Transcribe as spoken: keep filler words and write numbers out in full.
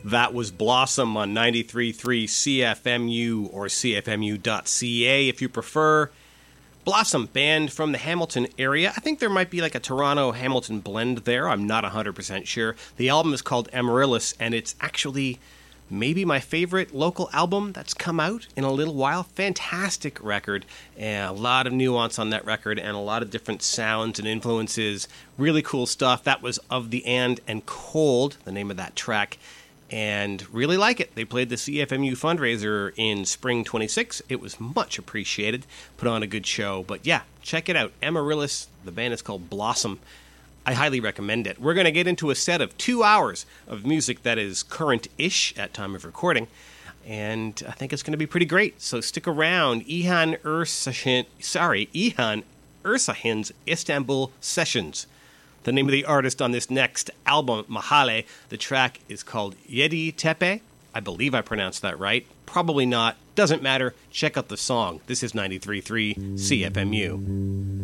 That was Blossom on ninety-three point three C F M U or C F M U dot C A if you prefer. Blossom, band from the Hamilton area. I think there might be like a Toronto-Hamilton blend there. I'm not one hundred percent sure. The album is called Amaryllis, and it's actually maybe my favorite local album that's come out in a little while. Fantastic record, and a lot of nuance on that record, and a lot of different sounds and influences. Really cool stuff. That was Of the And and Cold, the name of that track. And really like it. They played the C F M U fundraiser in spring twenty-six. It was much appreciated. Put on a good show. But yeah, check it out. Amaryllis. The band is called Blossom. I highly recommend it. We're going to get into a set of two hours of music that is current-ish at time of recording. And I think it's going to be pretty great. So stick around. Ihan Ursahin, sorry, Ihan Ursahin's Istanbul Sessions. The name of the artist on this next album, Mahale. The track is called Yedi Tepe. I believe I pronounced that right. Probably not. Doesn't matter. Check out the song. This is ninety-three point three C F M U.